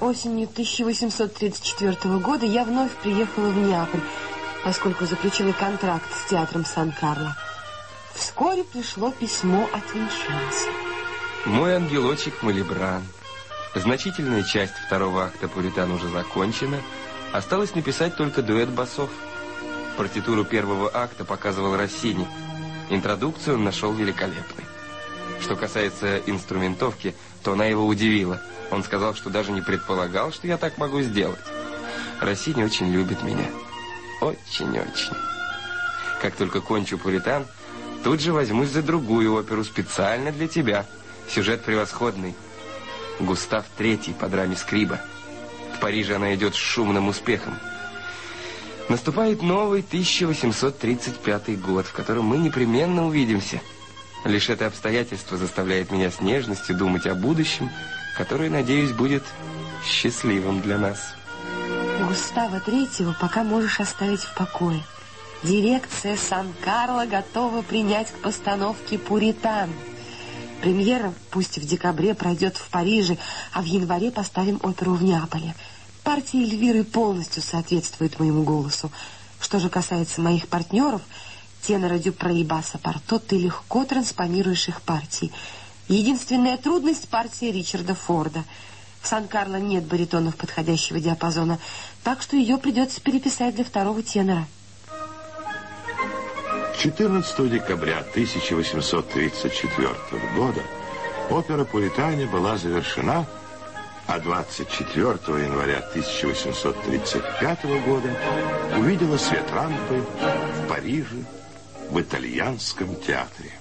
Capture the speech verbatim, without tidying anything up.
Осенью тысяча восемьсот тридцать четвёртого года я вновь приехала в Неаполь, поскольку заключила контракт с театром Сан-Карло. Вскоре пришло письмо от Винченцо. Мой ангелочек Малибран. Значительная часть второго акта «Пуритан» уже закончена. Осталось написать только дуэт басов. Партитуру первого акта показывал Россини. Интродукцию он нашел великолепной. Что касается инструментовки, то она его удивила. Он сказал, что даже не предполагал, что я так могу сделать. Россини очень любит меня. Очень-очень. Как только кончу «Пуритан», тут же возьмусь за другую оперу специально для тебя. Сюжет превосходный. Густав Третий по драме Скриба. В Париже она идет с шумным успехом. Наступает новый тысяча восемьсот тридцать пятый год, в котором мы непременно увидимся. Лишь это обстоятельство заставляет меня с нежностью думать о будущем, которое, надеюсь, будет счастливым для нас. Густава Третьего пока можешь оставить в покое. Дирекция Сан-Карло готова принять к постановке «Пуритан». Премьера, пусть в декабре, пройдет в Париже, а в январе поставим оперу в Неаполе. Партия Эльвиры полностью соответствует моему голосу. Что же касается моих партнеров, тенора Дюпре и баса Парто, ты легко транспонируешь их партии. Единственная трудность — партия Ричарда Форда. В Сан-Карло нет баритонов подходящего диапазона, так что ее придется переписать для второго тенора. четырнадцатого декабря тысяча восемьсот тридцать четвёртого года опера «Пуритане» была завершена, а двадцать четвёртого января тысяча восемьсот тридцать пятого года увидела свет лампы в Париже в Итальянском театре.